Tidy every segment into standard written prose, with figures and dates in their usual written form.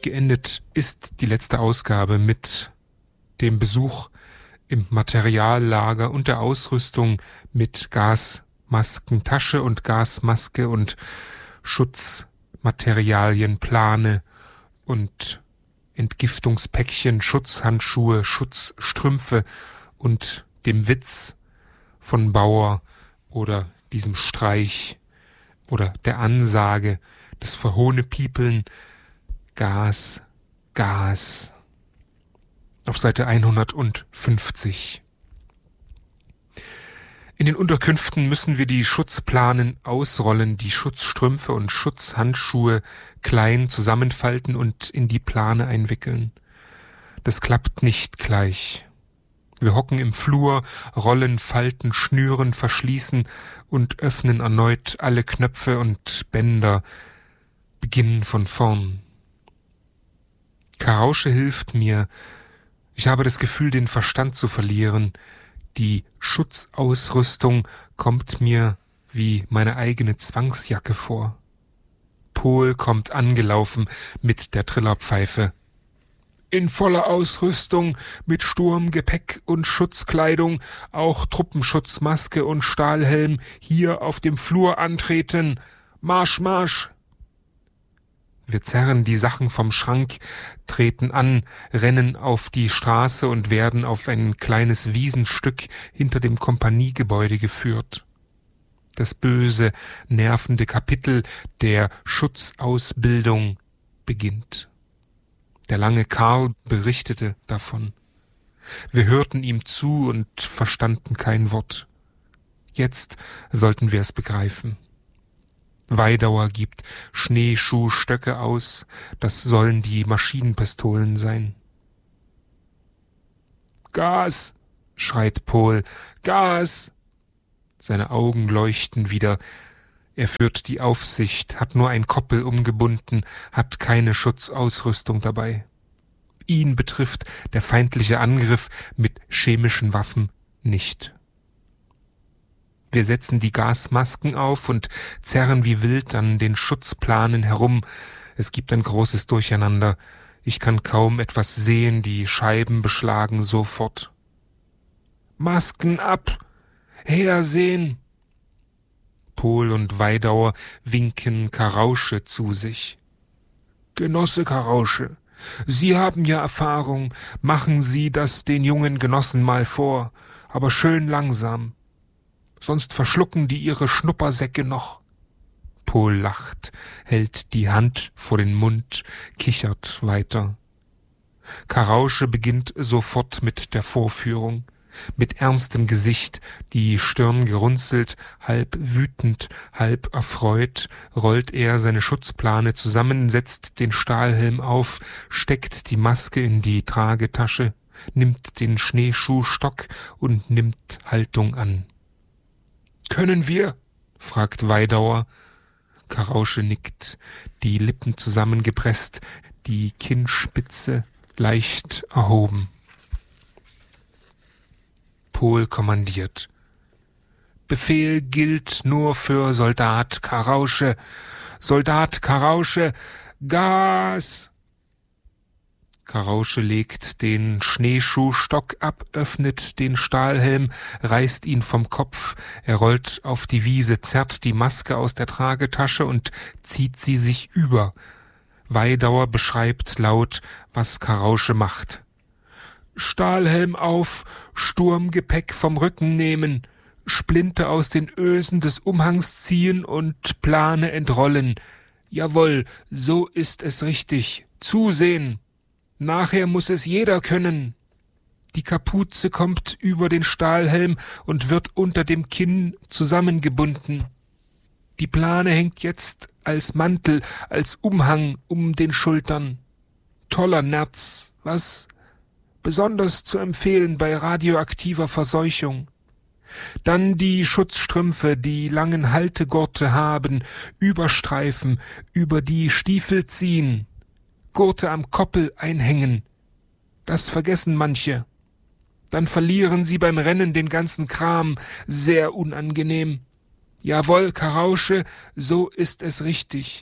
Geendet ist die letzte Ausgabe mit dem Besuch im Materiallager und der Ausrüstung mit Gasmaskentasche und Gasmaske und Schutzmaterialien, Plane und Entgiftungspäckchen, Schutzhandschuhe, Schutzstrümpfe und dem Witz von Bauer oder diesem Streich oder der Ansage, das Verhohnepiepeln, Gas, Gas. Auf Seite 150. In den Unterkünften müssen wir die Schutzplanen ausrollen, die Schutzstrümpfe und Schutzhandschuhe klein zusammenfalten und in die Plane einwickeln. Das klappt nicht gleich. Wir hocken im Flur, rollen, falten, schnüren, verschließen und öffnen erneut alle Knöpfe und Bänder, beginnen von vorn. Karausche hilft mir. Ich habe das Gefühl, den Verstand zu verlieren. Die Schutzausrüstung kommt mir wie meine eigene Zwangsjacke vor. Pol kommt angelaufen mit der Trillerpfeife. In voller Ausrüstung, mit Sturmgepäck und Schutzkleidung, auch Truppenschutzmaske und Stahlhelm, hier auf dem Flur antreten. Marsch, Marsch! Wir zerren die Sachen vom Schrank, treten an, rennen auf die Straße und werden auf ein kleines Wiesenstück hinter dem Kompaniegebäude geführt. Das böse, nervende Kapitel der Schutzausbildung beginnt. Der lange Karl berichtete davon. Wir hörten ihm zu und verstanden kein Wort. Jetzt sollten wir es begreifen. Weidauer gibt Schneeschuhstöcke aus, das sollen die Maschinenpistolen sein. »Gas«, schreit Pol, »Gas«. Seine Augen leuchten wieder. Er führt die Aufsicht, hat nur ein Koppel umgebunden, hat keine Schutzausrüstung dabei. Ihn betrifft der feindliche Angriff mit chemischen Waffen nicht. Wir setzen die Gasmasken auf und zerren wie wild an den Schutzplanen herum. Es gibt ein großes Durcheinander. Ich kann kaum etwas sehen, die Scheiben beschlagen sofort. »Masken ab! Hersehen!« Pol und Weidauer winken Karausche zu sich. »Genosse Karausche, Sie haben ja Erfahrung. Machen Sie das den jungen Genossen mal vor, aber schön langsam. Sonst verschlucken die ihre Schnuppersäcke noch.« Pol lacht, hält die Hand vor den Mund, kichert weiter. Karausche beginnt sofort mit der Vorführung. Mit ernstem Gesicht, die Stirn gerunzelt, halb wütend, halb erfreut, rollt er seine Schutzplane zusammen, setzt den Stahlhelm auf, steckt die Maske in die Tragetasche, nimmt den Schneeschuhstock und nimmt Haltung an. »Können wir?« fragt Weidauer. Karausche nickt, die Lippen zusammengepresst, die Kinnspitze leicht erhoben. Pol kommandiert. »Befehl gilt nur für Soldat Karausche. Soldat Karausche, Gas!« Karausche legt den Schneeschuhstock ab, öffnet den Stahlhelm, reißt ihn vom Kopf, er rollt auf die Wiese, zerrt die Maske aus der Tragetasche und zieht sie sich über. Weidauer beschreibt laut, was Karausche macht. »Stahlhelm auf, Sturmgepäck vom Rücken nehmen, Splinte aus den Ösen des Umhangs ziehen und Plane entrollen. Jawohl, so ist es richtig. Zusehen. Nachher muss es jeder können. Die Kapuze kommt über den Stahlhelm und wird unter dem Kinn zusammengebunden. Die Plane hängt jetzt als Mantel, als Umhang um den Schultern. Toller Nerz, was? Besonders zu empfehlen bei radioaktiver Verseuchung. Dann die Schutzstrümpfe, die langen Haltegurte haben, Überstreifen, über die Stiefel ziehen, Gurte am Koppel einhängen. Das vergessen manche. Dann verlieren sie beim Rennen den ganzen Kram, sehr unangenehm. Jawohl, Karausche, so ist es richtig.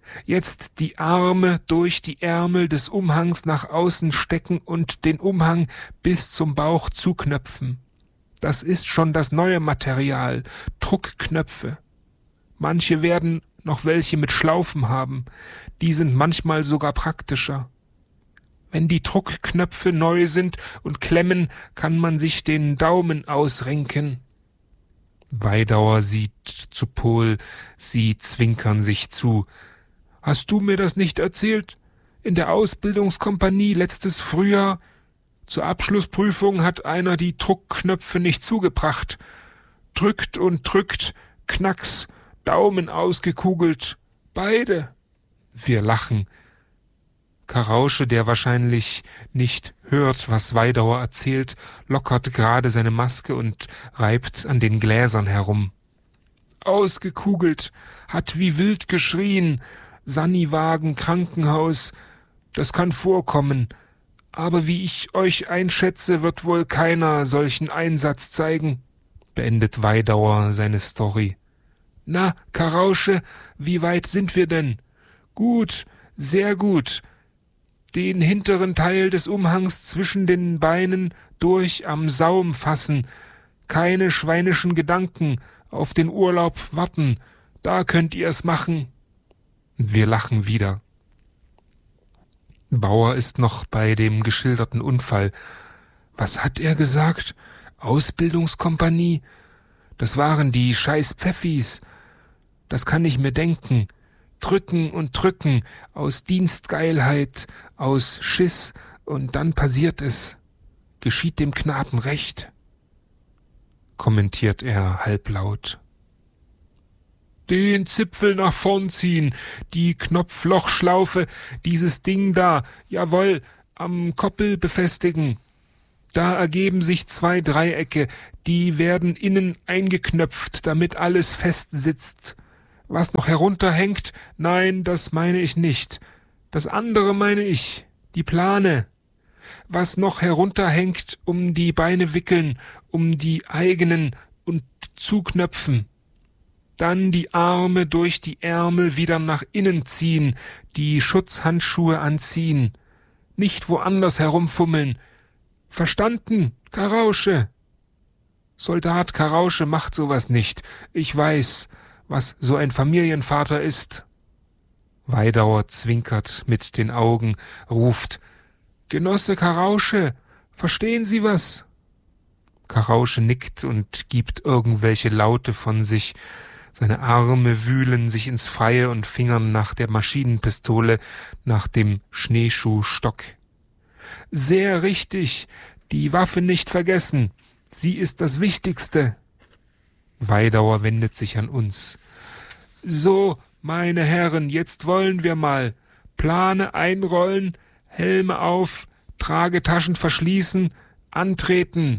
Jetzt die Arme durch die Ärmel des Umhangs nach außen stecken und den Umhang bis zum Bauch zuknöpfen. Das ist schon das neue Material, Druckknöpfe. Manche werden noch welche mit Schlaufen haben, die sind manchmal sogar praktischer. Wenn die Druckknöpfe neu sind und klemmen, kann man sich den Daumen ausrenken. Weidauer sieht zu Pohl, sie zwinkern sich zu. »Hast du mir das nicht erzählt? In der Ausbildungskompanie letztes Frühjahr? Zur Abschlussprüfung hat einer die Druckknöpfe nicht zugebracht. Drückt und drückt, Knacks, Daumen ausgekugelt. Beide.« Wir lachen. Karausche, der wahrscheinlich nicht hört, was Weidauer erzählt, lockert gerade seine Maske und reibt an den Gläsern herum. »Ausgekugelt, hat wie wild geschrien, Sanniwagen, Krankenhaus, das kann vorkommen, aber wie ich euch einschätze, wird wohl keiner solchen Einsatz zeigen«, beendet Weidauer seine Story. »Na, Karausche, wie weit sind wir denn?« »Gut, sehr gut. Den hinteren Teil des Umhangs zwischen den Beinen durch am Saum fassen. Keine schweinischen Gedanken, auf den Urlaub warten, da könnt ihr's machen.« Wir lachen wieder. Bauer ist noch bei dem geschilderten Unfall. Was hat er gesagt? Ausbildungskompanie? Das waren die scheiß Pfeffis. Das kann ich mir denken. Drücken und drücken, aus Dienstgeilheit, aus Schiss, und dann passiert es. Geschieht dem Knaben recht, kommentiert er halblaut. Den Zipfel nach vorn ziehen, die Knopflochschlaufe, dieses Ding da, jawohl, am Koppel befestigen. Da ergeben sich 2 Dreiecke, die werden innen eingeknöpft, damit alles fest sitzt. Was noch herunterhängt, nein, das meine ich nicht. Das andere meine ich, die Plane. Was noch herunterhängt, um die Beine wickeln, um die eigenen und zuknöpfen. Dann die Arme durch die Ärmel wieder nach innen ziehen, die Schutzhandschuhe anziehen. Nicht woanders herumfummeln. Verstanden, Karausche? Soldat Karausche macht sowas nicht. Ich weiß, was so ein Familienvater ist. Weidauer zwinkert mit den Augen, ruft: »Genosse Karausche, verstehen Sie was?« Karausche nickt und gibt irgendwelche Laute von sich. Seine Arme wühlen sich ins Freie und fingern nach der Maschinenpistole, nach dem Schneeschuhstock. »Sehr richtig, die Waffe nicht vergessen. Sie ist das Wichtigste.« Weidauer wendet sich an uns. »So, meine Herren, jetzt wollen wir mal. Plane einrollen, Helme auf, Tragetaschen verschließen, antreten.«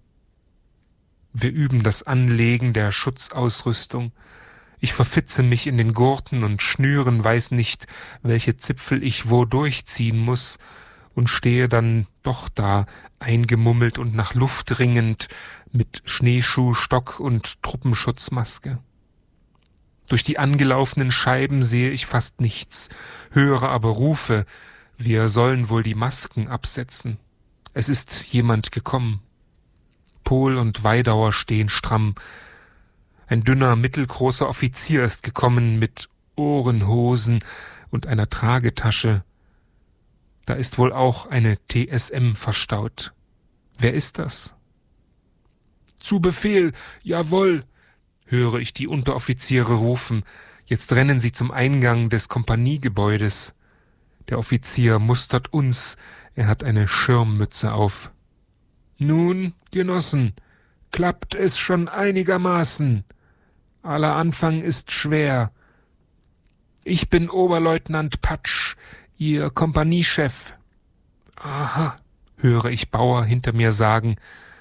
Wir üben das Anlegen der Schutzausrüstung. Ich verfitze mich in den Gurten und Schnüren, weiß nicht, welche Zipfel ich wo durchziehen muss, und stehe dann doch da, eingemummelt und nach Luft ringend, mit Schneeschuh, Stock und Truppenschutzmaske. Durch die angelaufenen Scheiben sehe ich fast nichts, höre aber Rufe, wir sollen wohl die Masken absetzen. Es ist jemand gekommen. Pohl und Weidauer stehen stramm. Ein dünner, mittelgroßer Offizier ist gekommen mit Ohrenhosen und einer Tragetasche. Da ist wohl auch eine TSM verstaut. Wer ist das? »Zu Befehl, jawohl«, höre ich die Unteroffiziere rufen. Jetzt rennen sie zum Eingang des Kompaniegebäudes. Der Offizier mustert uns, er hat eine Schirmmütze auf. »Nun, Genossen, klappt es schon einigermaßen. Aller Anfang ist schwer. Ich bin Oberleutnant Patsch, Ihr Kompaniechef.« »Aha«, höre ich Bauer hinter mir sagen.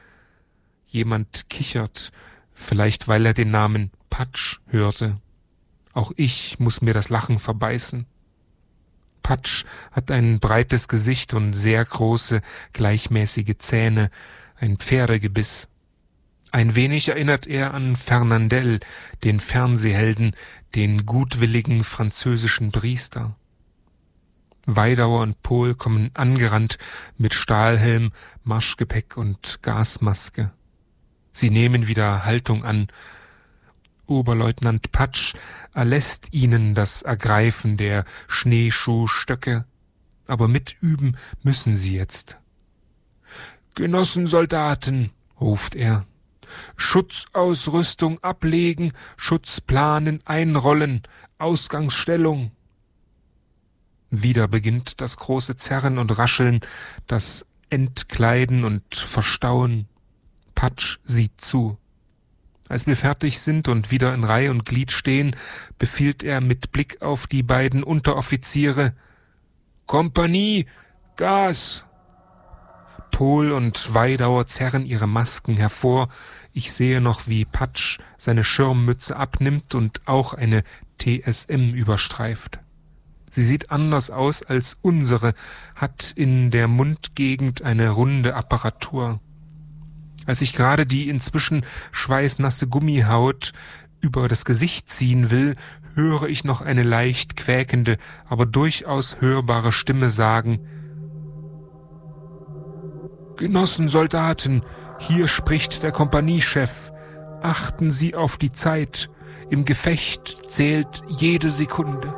Jemand kichert, vielleicht weil er den Namen Patsch hörte. Auch ich muss mir das Lachen verbeißen. Patsch hat ein breites Gesicht und sehr große, gleichmäßige Zähne, ein Pferdegebiss. Ein wenig erinnert er an Fernandel, den Fernsehhelden, den gutwilligen französischen Priester. Weidauer und Pohl kommen angerannt mit Stahlhelm, Marschgepäck und Gasmaske. Sie nehmen wieder Haltung an. Oberleutnant Patsch erlässt ihnen das Ergreifen der Schneeschuhstöcke, aber mitüben müssen sie jetzt. »Genossensoldaten«, ruft er, »Schutzausrüstung ablegen, Schutzplanen einrollen, Ausgangsstellung.« Wieder beginnt das große Zerren und Rascheln, das Entkleiden und Verstauen. Patsch sieht zu. Als wir fertig sind und wieder in Reih und Glied stehen, befiehlt er mit Blick auf die beiden Unteroffiziere: »Kompanie, Gas!« Pohl und Weidauer zerren ihre Masken hervor. Ich sehe noch, wie Patsch seine Schirmmütze abnimmt und auch eine TSM überstreift. Sie sieht anders aus als unsere, hat in der Mundgegend eine runde Apparatur. Als ich gerade die inzwischen schweißnasse Gummihaut über das Gesicht ziehen will, höre ich noch eine leicht quäkende, aber durchaus hörbare Stimme sagen: »Genossensoldaten, hier spricht der Kompaniechef. Achten Sie auf die Zeit. Im Gefecht zählt jede Sekunde.«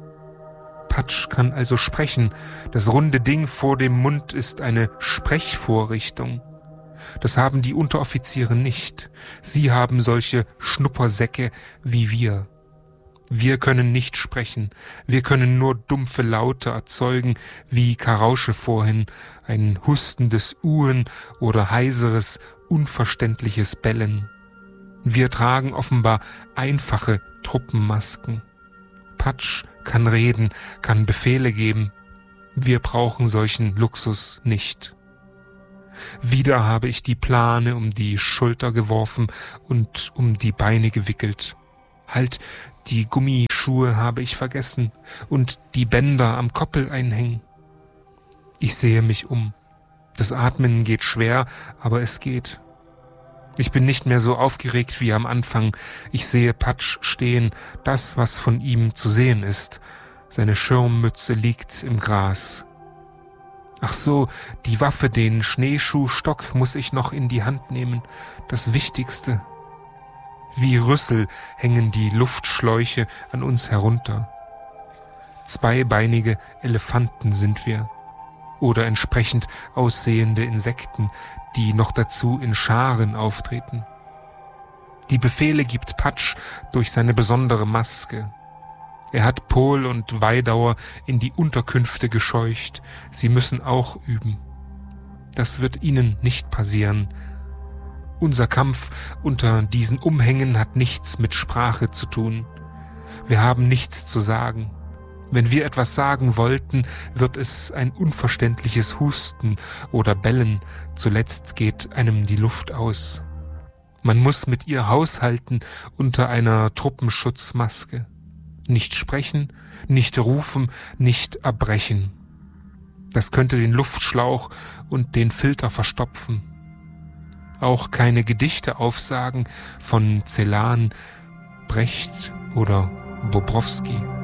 Patsch kann also sprechen. Das runde Ding vor dem Mund ist eine Sprechvorrichtung. Das haben die Unteroffiziere nicht. Sie haben solche Schnuppersäcke wie wir. Wir können nicht sprechen. Wir können nur dumpfe Laute erzeugen, wie Karausche vorhin, ein hustendes Uhen oder heiseres, unverständliches Bellen. Wir tragen offenbar einfache Truppenmasken. Patsch kann reden, kann Befehle geben. Wir brauchen solchen Luxus nicht. Wieder habe ich die Plane um die Schulter geworfen und um die Beine gewickelt. Halt, die Gummischuhe habe ich vergessen und die Bänder am Koppel einhängen. Ich sehe mich um. Das Atmen geht schwer, aber es geht. Ich bin nicht mehr so aufgeregt wie am Anfang. Ich sehe Patsch stehen, das, was von ihm zu sehen ist. Seine Schirmmütze liegt im Gras. Ach so, die Waffe, den Schneeschuhstock, muss ich noch in die Hand nehmen. Das Wichtigste. Wie Rüssel hängen die Luftschläuche an uns herunter. Zweibeinige Elefanten sind wir. Oder entsprechend aussehende Insekten, die noch dazu in Scharen auftreten. Die Befehle gibt Patsch durch seine besondere Maske. Er hat Pohl und Weidauer in die Unterkünfte gescheucht. Sie müssen auch üben. Das wird ihnen nicht passieren. Unser Kampf unter diesen Umhängen hat nichts mit Sprache zu tun. Wir haben nichts zu sagen. Wenn wir etwas sagen wollten, wird es ein unverständliches Husten oder Bellen. Zuletzt geht einem die Luft aus. Man muss mit ihr haushalten unter einer Truppenschutzmaske. Nicht sprechen, nicht rufen, nicht erbrechen. Das könnte den Luftschlauch und den Filter verstopfen. Auch keine Gedichte aufsagen von Celan, Brecht oder Bobrowski.